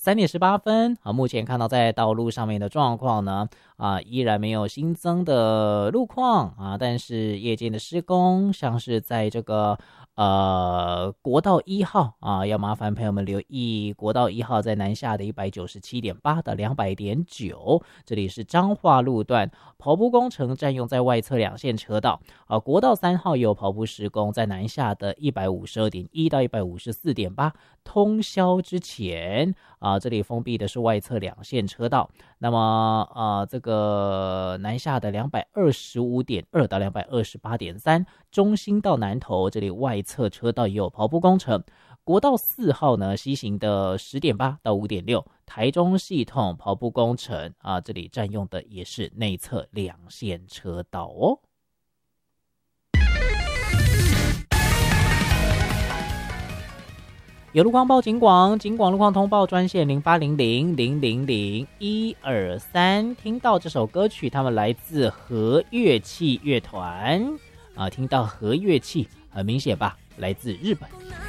3点18分目前看到在道路上面的状况呢依然没有新增的路况但是夜间的施工，像是在这个国道1号要麻烦朋友们留意国道1号在南下的 197.8 到 200.9， 这里是彰化路段跑步工程占用在外侧2线车道国道3号也有跑步施工，在南下的 152.1 到 154.8， 通宵之前这里封闭的是外侧2线车道。那么这个南下的 225.2 到 228.3， 中心到南投这里外侧车道也有跑步工程。国道4号呢西行的 10.8 到 5.6， 台中系统跑步工程这里占用的也是内侧2线车道哦。有路况报警广路况通报专线0800000123。听到这首歌曲，他们来自和乐器乐团听到和乐器很明显吧，来自日本。